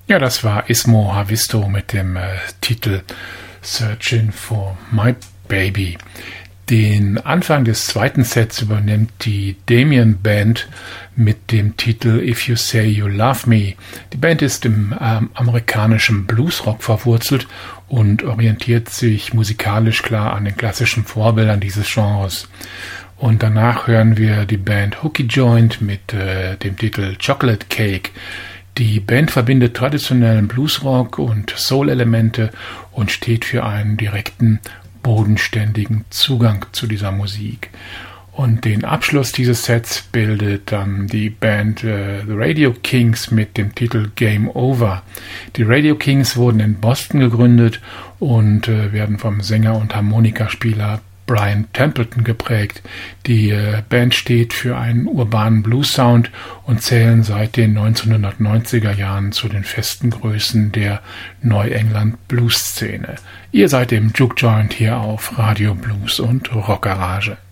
Ja, das war Ismo Havisto mit dem Titel Searching for My Baby. Den Anfang des zweiten Sets übernimmt die Damien Band mit dem Titel If You Say You Love Me. Die Band ist im amerikanischen Bluesrock verwurzelt und orientiert sich musikalisch klar an den klassischen Vorbildern dieses Genres. Und danach hören wir die Band Hooky Joint mit dem Titel Chocolate Cake. Die Band verbindet traditionellen Bluesrock und Soul-Elemente und steht für einen direkten, bodenständigen Zugang zu dieser Musik. Und den Abschluss dieses Sets bildet dann die Band The Radio Kings mit dem Titel Game Over. Die Radio Kings wurden in Boston gegründet und werden vom Sänger und Harmonikaspieler Brian Templeton geprägt. Die Band steht für einen urbanen Blues-Sound und zählen seit den 1990er Jahren zu den festen Größen der Neuengland-Blues-Szene. Ihr seid im Juke Joint hier auf Radio Blues und Rock Garage.